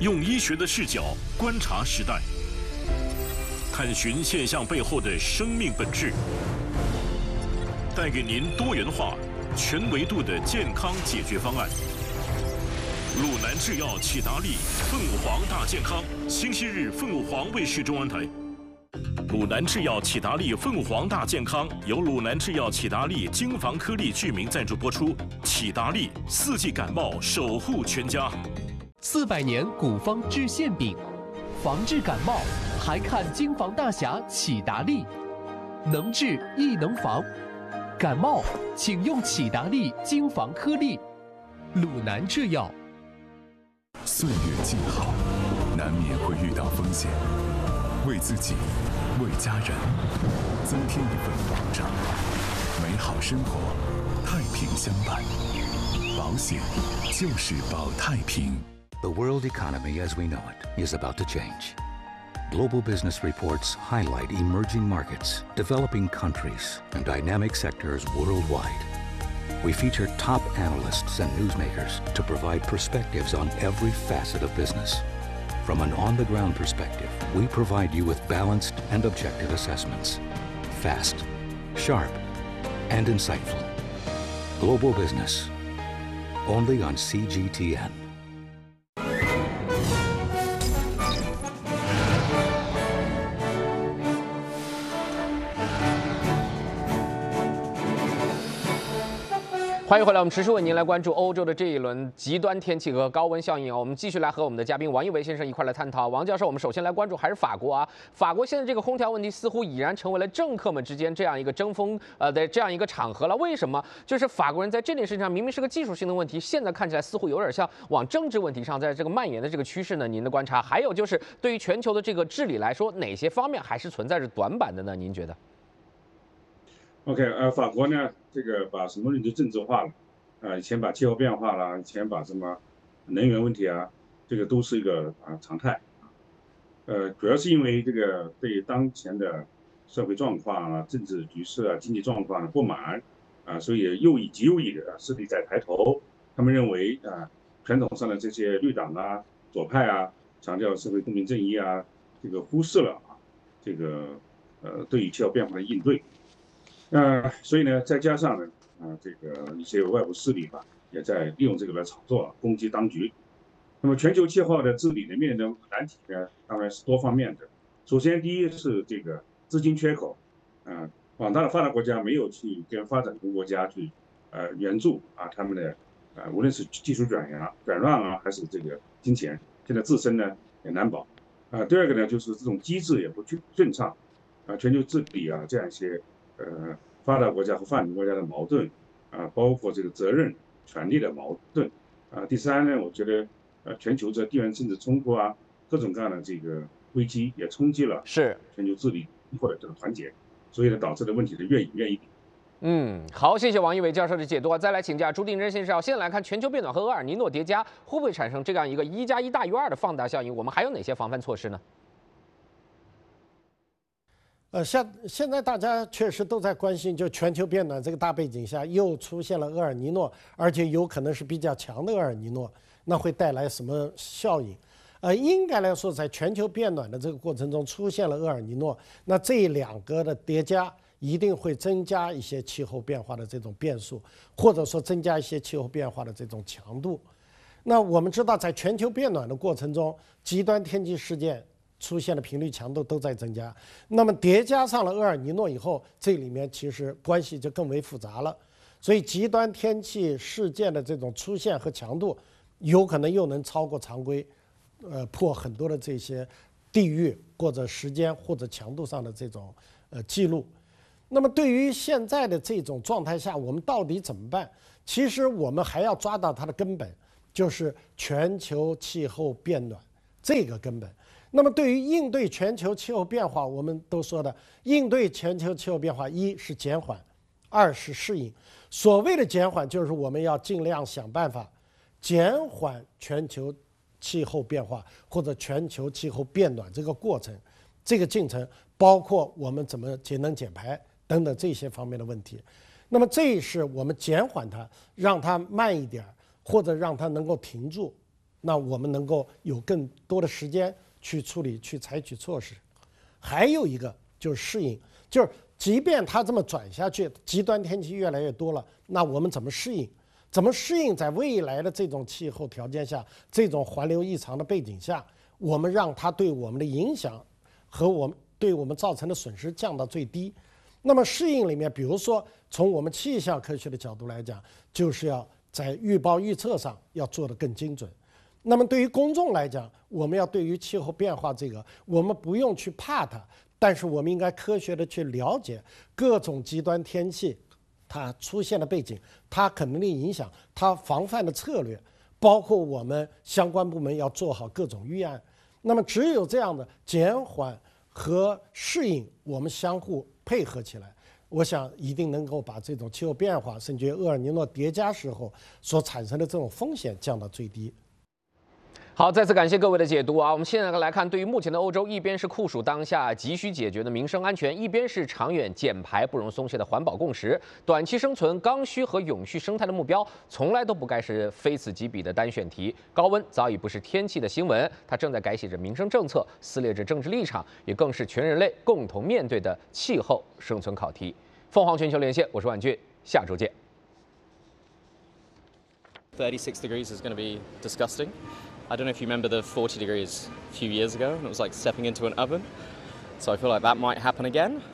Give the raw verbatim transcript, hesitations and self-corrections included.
用医学的视角观察时代，探寻现象背后的生命本质，带给您多元化、全维度的健康解决方案。鲁南制药启达利凤凰大健康，星期日凤凰卫视中文台。鲁南制药启达利凤凰大健康由鲁南制药启达利精防颗粒剧名赞助播出。启达利四季感冒守护全家。 四百年古方治馅饼，防治感冒还看精防大侠启达利，能治亦能防。感冒请用启达利精防颗粒。鲁南制药。 岁月静好，难免会遇到风险，为自己，为家人，增添一份保障。美好生活，太平相伴。保险就是保太平。 The world economy as we know it is about to change. Global business reports highlight emerging markets, developing countries, and dynamic sectors worldwide. We feature top analysts and newsmakers to provide perspectives on every facet of business. From an on-the-ground perspective, we provide you with balanced and objective assessments. Fast, sharp, and insightful. Global Business. Only on C G T N. 欢迎回来，我们持续为您来关注欧洲的这一轮极端天气和高温效应啊。我们继续来和我们的嘉宾王一维先生一块来探讨。王教授，我们首先来关注还是法国啊。法国现在这个空调问题似乎已然成为了政客们之间这样一个争锋呃的这样一个场合了。为什么？就是法国人在这件事情上明明是个技术性的问题，现在看起来似乎有点像往政治问题上在这个蔓延的这个趋势呢？您的观察，还有就是对于全球的这个治理来说，哪些方面还是存在着短板的呢？您觉得 ？OK， 呃，法国呢，这个把什么东西都政治化了。 啊，以前把气候变化啦，以前把什么能源问题啊，这个都是一个啊常态。呃，主要是因为这个对当前的社会状况啊、政治局势啊、经济状况不满啊，所以右翼极右翼的势力在抬头。他们认为啊，传统上的这些绿党啊、左派啊，强调社会公平正义啊，这个忽视了啊这个呃对于气候变化的应对。呃，所以呢，再加上呢。 啊，这个一些外部势力吧，也在利用这个来炒作、攻击当局。那么，全球气候的治理的面临难题呢，当然是多方面的。首先，第一是这个资金缺口，啊，广大的发达国家没有去跟发展中国家去呃援助啊，他们的啊，无论是技术转让、转让啊，还是这个金钱，现在自身呢也难保。啊，第二个呢，就是这种机制也不顺畅，啊，全球治理啊这样一些呃。 发达国家和发展中国家的矛盾，啊，包括这个责任、权利的矛盾，啊，第三呢，我觉得，呃，全球这地缘政治冲突啊，各种各样的这个危机也冲击了是全球治理或者这个团结，所以呢，导致的问题的越演越一点。 嗯，好，谢谢王一伟教授的解读啊。再来请教朱定真先生，现在来看全球变暖和厄尔尼诺叠加，会不会产生这样一个一加一大于二的放大效应？我们还有哪些防范措施呢？ 呃，现现在大家确实都在关心，就全球变暖这个大背景下，又出现了厄尔尼诺，而且有可能是比较强的厄尔尼诺，那会带来什么效应？呃，应该来说，在全球变暖的这个过程中出现了厄尔尼诺，那这两个的叠加一定会增加一些气候变化的这种变数，或者说增加一些气候变化的这种强度。那我们知道，在全球变暖的过程中，极端天气事件 出现的频率强度都在增加，那么叠加上了厄尔尼诺以后，这里面其实关系就更为复杂了。所以极端天气事件的这种出现和强度，有可能又能超过常规，呃，破很多的这些地域或者时间或者强度上的这种呃记录。那么对于现在的这种状态下，我们到底怎么办？其实我们还要抓到它的根本，就是全球气候变暖这个根本。 那么，对于应对全球气候变化，我们都说的应对全球气候变化，一是减缓，二是适应。所谓的减缓，就是我们要尽量想办法减缓全球气候变化或者全球气候变暖这个过程，这个进程包括我们怎么节能减排等等这些方面的问题。那么，这是我们减缓它，让它慢一点，或者让它能够停住。 那我们能够有更多的时间去处理、去采取措施。还有一个就是适应，就是即便它这么转下去，极端天气越来越多了，那我们怎么适应？怎么适应在未来的这种气候条件下、这种环流异常的背景下，我们让它对我们的影响和我们对我们造成的损失降到最低？那么适应里面，比如说从我们气象科学的角度来讲，就是要在预报预测上要做得更精准。那么对于公众来讲，我们要对于气候变化这个，我们不用去怕它，但是我们应该科学的去了解各种极端天气它出现的背景，它可能的影响，它防范的策略，包括我们相关部门要做好各种预案。那么只有这样的减缓和适应，我们相互配合起来，我想一定能够把这种气候变化甚至于厄尔尼诺叠加时候所产生的这种风险降到最低。 好，再次感谢各位的解读啊！我们现在来看，对于目前的欧洲，一边是酷暑当下急需解决的民生安全，一边是长远减排不容松懈的环保共识。短期生存、刚需和永续生态的目标，从来都不该是非此即彼的单选题。高温早已不是天气的新闻，它正在改写着民生政策，撕裂着政治立场，也更是全人类共同面对的气候生存考题。凤凰全球连线，我是万俊，下周见。 thirty-six degrees is going to be disgusting. I don't know if you remember the forty degrees a few years ago, and it was like stepping into an oven. So I feel like that might happen again.